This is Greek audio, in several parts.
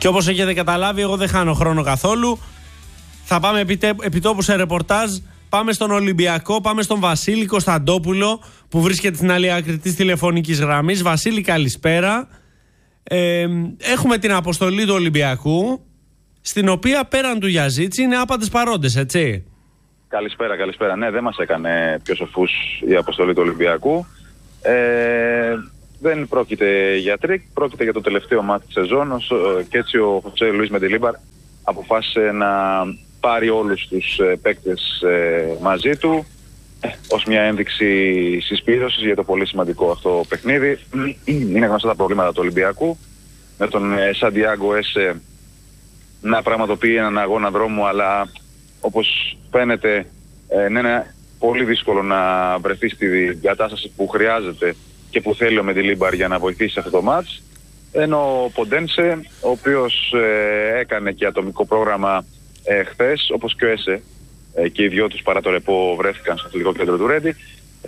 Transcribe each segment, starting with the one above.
Και όπως έχετε καταλάβει, εγώ δεν χάνω χρόνο καθόλου. Θα πάμε επιτόπου σε ρεπορτάζ. Πάμε στον Ολυμπιακό, πάμε στον Βασίλη Κωνσταντόπουλο που βρίσκεται στην άλλη άκρη της τηλεφωνικής γραμμής. Βασίλη, καλησπέρα. Έχουμε την αποστολή του Ολυμπιακού, στην οποία πέραν του Γιαζίτση είναι άπαντες παρόντες, έτσι. Καλησπέρα. Ναι, δεν μας έκανε πιο σοφούς η αποστολή του Ολυμπιακού. Δεν πρόκειται για τρίκ, πρόκειται για το τελευταίο μάτι της σεζόν. Και έτσι ο Χωσέ Λουίς Μεντιλίμπαρ αποφάσισε να πάρει όλους τους παίκτες μαζί του ως μια ένδειξη συσπήρωσης για το πολύ σημαντικό αυτό παιχνίδι. Είναι γνωστά τα προβλήματα του Ολυμπιακού, με τον Σαντιάγκο Έσε να πραγματοποιεί έναν αγώνα δρόμου, αλλά όπως φαίνεται είναι πολύ δύσκολο να βρεθεί στην κατάσταση που χρειάζεται και που θέλει ο Μεντιλίμπαρ για να βοηθήσει αυτό το μάτς. Ενώ ο Ποντένσε, ο οποίος έκανε και ατομικό πρόγραμμα χθες, όπως και ο Έσε, και οι δυο τους παρά το ρεπό βρέθηκαν στο αθλητικό κέντρο του Ρέντι,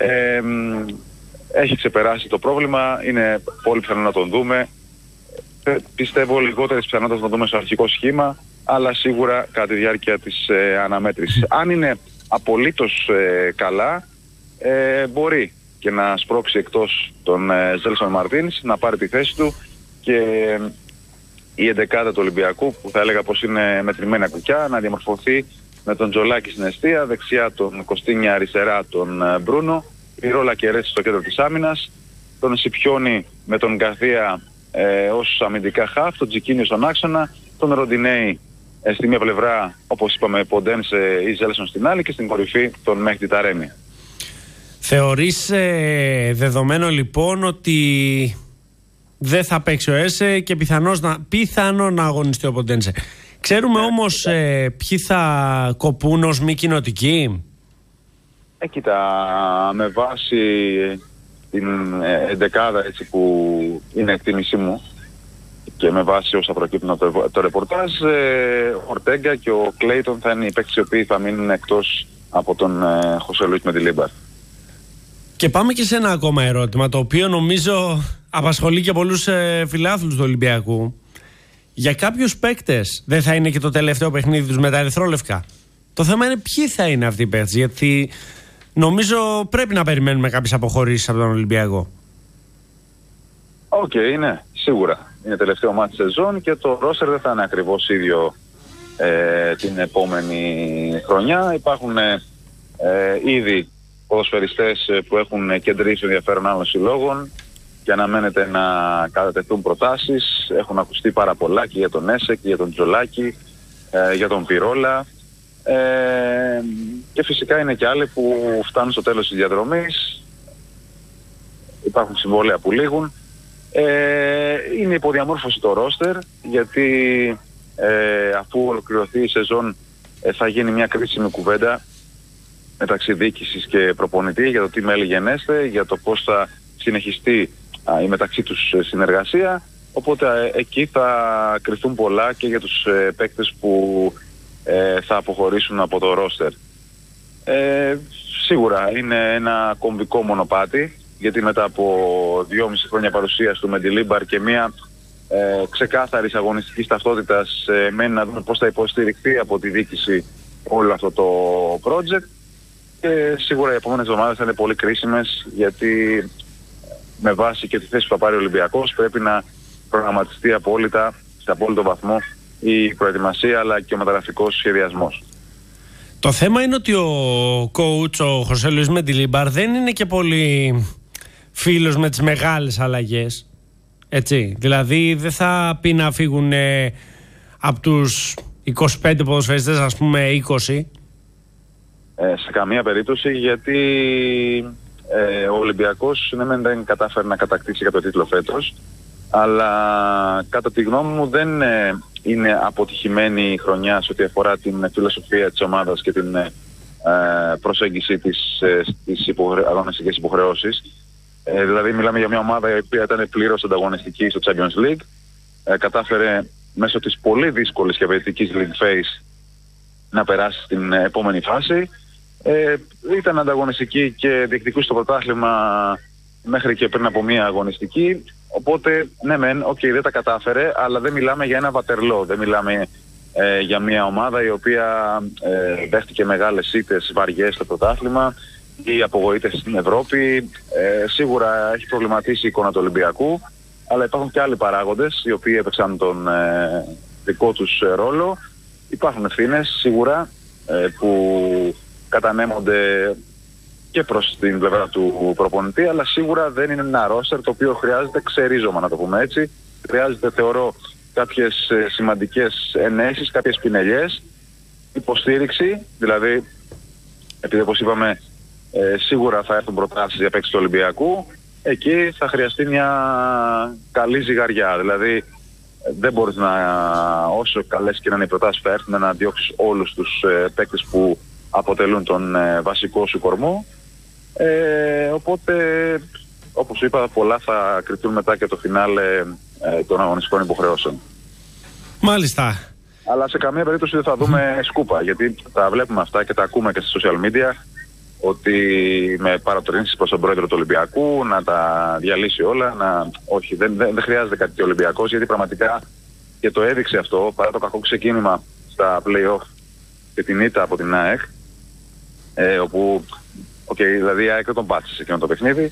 έχει ξεπεράσει το πρόβλημα, είναι πολύ πιθανό να τον δούμε. Πιστεύω λιγότερες πιθανότητες να τον δούμε στο αρχικό σχήμα, αλλά σίγουρα κατά τη διάρκεια της αναμέτρησης. Αν είναι απολύτως καλά, μπορεί και να σπρώξει εκτός τον Ζέλσον Μαρτίνς, να πάρει τη θέση του, και η εντεκάδα του Ολυμπιακού, που θα έλεγα πως είναι μετρημένη κουκιά, να διαμορφωθεί με τον Τζολάκη στην εστία, δεξιά τον Κωστίνια, αριστερά τον Μπρούνο, Πυρόλα και Ρέτσι στο κέντρο της άμυνας, τον Σιπιόνι με τον Γκαρθία ως αμυντικά χαφ, τον Τζικίνιο στον άξονα, τον Ροντινέη στη μία πλευρά, όπως είπαμε, Ποντένσε ή Ζέλσον στην άλλη, και στην κορυφή τον Μέχτη Ταρέμι. Θεωρείς δεδομένο λοιπόν ότι δεν θα παίξει ο Έσε και πιθανό να αγωνιστεί ο Ποντένσε? Ξέρουμε όμως ποιοι θα κοπούν ως μη κοινοτικοί? Κοίτα, με βάση την εντεκάδα έτσι που είναι εκτίμησή μου και με βάση όσα προκύπτουν από το ρεπορτάζ, ο Ορτέγκα και ο Κλέιτον θα είναι οι παίκτες οι οποίοι θα μείνουν εκτός από τον Χωσέ Λουίς Μεντιλίμπαρ. Και πάμε και σε ένα ακόμα ερώτημα, το οποίο νομίζω απασχολεί και πολλούς φιλάθλους του Ολυμπιακού. Για κάποιους παίκτες δεν θα είναι και το τελευταίο παιχνίδι τους με τα ερυθρόλευκα? Το θέμα είναι ποιοι θα είναι αυτοί οι παίκτες, γιατί νομίζω πρέπει να περιμένουμε κάποιες αποχωρήσεις από τον Ολυμπιακό. Ναι, σίγουρα. Είναι τελευταίο μάτι σεζόν και το ρόστερ δεν θα είναι ακριβώς ίδιο την επόμενη χρονιά. Υπάρχουν ήδη ποδοσφαιριστές που έχουν κεντρήσει ενδιαφέρον άλλων συλλόγων και αναμένεται να κατατεθούν προτάσεις. Έχουν ακουστεί πάρα πολλά και για τον Έσε και για τον Τζολάκη, για τον Πυρόλα, και φυσικά είναι και άλλοι που φτάνουν στο τέλος της διαδρομής. Υπάρχουν συμβόλαια που λήγουν. Είναι υποδιαμόρφωση το ρόστερ, γιατί αφού ολοκληρωθεί η σεζόν θα γίνει μια κρίσιμη κουβέντα μεταξύ διοίκησης και προπονητή για το τι μέλη γενέστε, για το πώς θα συνεχιστεί η μεταξύ τους συνεργασία. Οπότε εκεί θα κρυφθούν πολλά και για τους παίκτες που θα αποχωρήσουν από το ρόστερ. Σίγουρα είναι ένα κομβικό μονοπάτι, γιατί μετά από 2,5 χρόνια παρουσίας του Μεντιλίμπαρ και μια ξεκάθαρης αγωνιστικής ταυτότητας, μένει να δούμε πώς θα υποστηριχθεί από τη διοίκηση όλο αυτό το project. Και σίγουρα οι επόμενες εβδομάδες θα είναι πολύ κρίσιμες, γιατί με βάση και τη θέση που θα πάρει ο Ολυμπιακός πρέπει να προγραμματιστεί απόλυτα, σε απόλυτο βαθμό, η προετοιμασία αλλά και ο μεταγραφικός σχεδιασμός. Το θέμα είναι ότι ο coach, ο Χωσέ Λουίς Μεντιλίμπαρ, δεν είναι και πολύ φίλος με τις μεγάλες αλλαγές. Έτσι. Δηλαδή δεν θα πει να φύγουν από τους 25 ποδοσφαιριστές, ας πούμε 20. Σε καμία περίπτωση, γιατί ο Ολυμπιακός δεν κατάφερε να κατακτήσει κάποιο τίτλο φέτος, αλλά κατά τη γνώμη μου δεν είναι αποτυχημένη η χρονιά σε ό,τι αφορά την φιλοσοφία της ομάδας και την προσέγγιση της στις αγωνιστικές υποχρεώσεις. Δηλαδή μιλάμε για μια ομάδα η οποία ήταν πλήρως ανταγωνιστική στο Champions League, κατάφερε μέσω της πολύ δύσκολης και απαιτητικής League Phase να περάσει στην επόμενη φάση. Ήταν ανταγωνιστική και διεκδικούσε το πρωτάθλημα μέχρι και πριν από μια αγωνιστική. Οπότε, ναι μεν, δεν τα κατάφερε, αλλά δεν μιλάμε για ένα βατερλό. Δεν μιλάμε για μια ομάδα η οποία δέχτηκε μεγάλες ήττες βαριές στο πρωτάθλημα ή απογοήτευση στην Ευρώπη. Σίγουρα έχει προβληματίσει η εικόνα του Ολυμπιακού, αλλά υπάρχουν και άλλοι παράγοντες οι οποίοι έπαιξαν τον δικό τους ρόλο. Υπάρχουν ευθύνες σίγουρα που κατανέμονται και προς την πλευρά του προπονητή, αλλά σίγουρα δεν είναι ένα ρόστερ το οποίο χρειάζεται ξερίζωμα, να το πούμε έτσι. Χρειάζεται, θεωρώ, κάποιες σημαντικές ενέσεις, κάποιες πινελιές, υποστήριξη, δηλαδή, επειδή όπως είπαμε σίγουρα θα έρθουν προτάσεις για παίκτες του Ολυμπιακού, εκεί θα χρειαστεί μια καλή ζυγαριά. Δηλαδή δεν μπορείς όσο καλές και να είναι οι προτάσεις θα έρθουν, να διώξεις όλους τους παίκτες που αποτελούν τον βασικό σου κορμό. Οπότε, όπως είπα, πολλά θα κρυφτούν μετά και το φινάλε των αγωνιστικών υποχρεώσεων. Μάλιστα. Αλλά σε καμία περίπτωση δεν θα δούμε σκούπα, γιατί τα βλέπουμε αυτά και τα ακούμε και στα social media, ότι με παρατηρήσεις προς τον πρόεδρο του Ολυμπιακού να τα διαλύσει όλα. Όχι, δεν χρειάζεται κάτι ο Ολυμπιακός, γιατί πραγματικά και το έδειξε αυτό παρά το κακό ξεκίνημα στα play-off και την ήττα από την ΑΕΚ, όπου δηλαδή η ΑΕΚ δεν τον πάτησε εκείνο το παιχνίδι.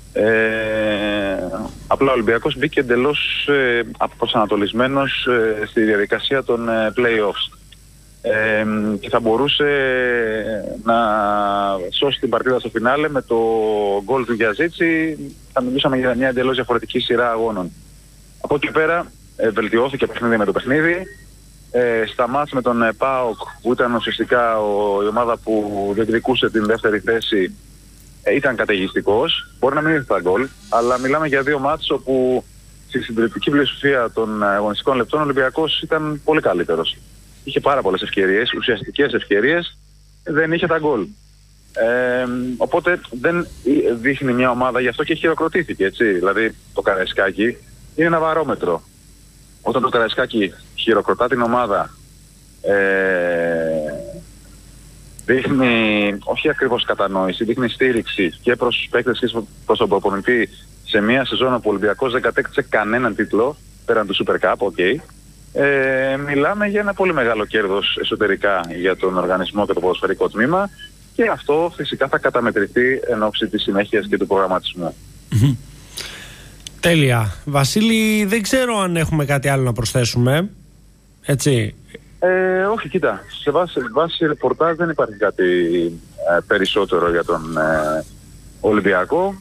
Απλά ο Ολυμπιακός μπήκε εντελώς προσανατολισμένος στη διαδικασία των play-offs και θα μπορούσε να σώσει την παρτίδα στο φινάλε με το γκολ του Γιαζίτσι. Θα μιλούσαμε για μια εντελώς διαφορετική σειρά αγώνων. Από εκεί πέρα βελτιώθηκε παιχνίδι με το παιχνίδι. Στα μάτς με τον ΠΑΟΚ, που ήταν ουσιαστικά η ομάδα που διεκδικούσε την δεύτερη θέση, ήταν καταιγιστικός. Μπορεί να μην ήρθε τα γκολ, αλλά μιλάμε για δύο μάτς όπου στη συντριπτική πλειοψηφία των αγωνιστικών λεπτών ο Ολυμπιακός ήταν πολύ καλύτερος. Είχε πάρα πολλές ευκαιρίες, ουσιαστικές ευκαιρίες, δεν είχε τα γκολ. Οπότε δεν δείχνει μια ομάδα, γι' αυτό και χειροκροτήθηκε, έτσι. Δηλαδή το Καραϊσκάκη είναι ένα βαρόμετρο. Όταν το Καραϊσκάκη χειροκροτά την ομάδα, δείχνει όχι ακριβώς κατανόηση, δείχνει στήριξη και προς τους παίκτες και προς τον προπονητή σε μια σεζόν όπου ο Ολυμπιακός δεν κατέκτησε κανέναν τίτλο πέραν του Super Cup, μιλάμε για ένα πολύ μεγάλο κέρδος εσωτερικά για τον οργανισμό και το ποδοσφαιρικό τμήμα, και αυτό φυσικά θα καταμετρηθεί εν ώψη της συνέχειας και του προγραμματισμού. Τέλεια. Βασίλη, δεν ξέρω αν έχουμε κάτι άλλο να προσθέσουμε. Έτσι. Όχι, κοίτα. Σε βάση ρεπορτάζ δεν υπάρχει κάτι περισσότερο για τον Ολυμπιακό.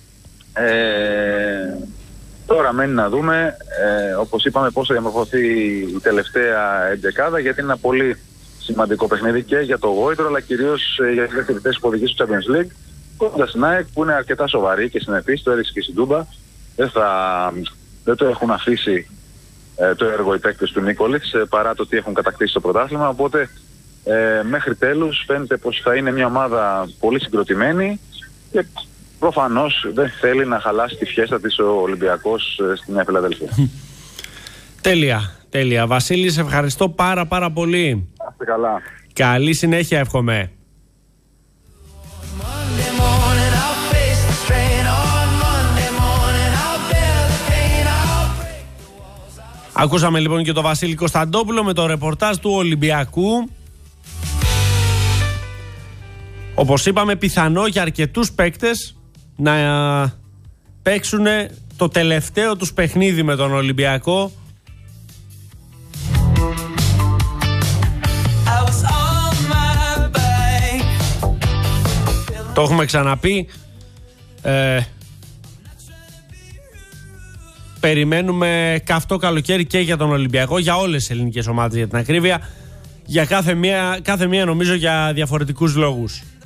Τώρα μένει να δούμε, όπως είπαμε, πώς θα διαμορφωθεί η τελευταία εντεκάδα, γιατί είναι ένα πολύ σημαντικό παιχνίδι και για το Γόητρο, αλλά κυρίως για τις δεύτερη θέση που οδηγεί στο Champions League. Κοντά στην ΑΕΚ, που είναι αρκετά σοβαρή και συνεπής, το έδειξε και στην Τούμπα. Δεν το έχουν αφήσει το έργο οι παίκτες του Νίκολιτς, παρά το ότι έχουν κατακτήσει το πρωτάθλημα. Οπότε μέχρι τέλους φαίνεται πως θα είναι μια ομάδα πολύ συγκροτημένη και προφανώς δεν θέλει να χαλάσει τη φιέστα της ο Ολυμπιακός στη Νέα Φιλαδέλφια. Τέλεια. Βασίλη, σε ευχαριστώ πάρα πολύ. Άστε καλά. Καλή συνέχεια εύχομαι. Ακούσαμε λοιπόν και τον Βασίλη Κωνσταντόπουλο με το ρεπορτάζ του Ολυμπιακού. Όπως είπαμε, πιθανό για αρκετούς παίκτες να παίξουν το τελευταίο τους παιχνίδι με τον Ολυμπιακό. Το έχουμε ξαναπεί. Περιμένουμε καυτό καλοκαίρι και για τον Ολυμπιακό, για όλες τις ελληνικές ομάδες για την ακρίβεια, για κάθε μία νομίζω για διαφορετικούς λόγους.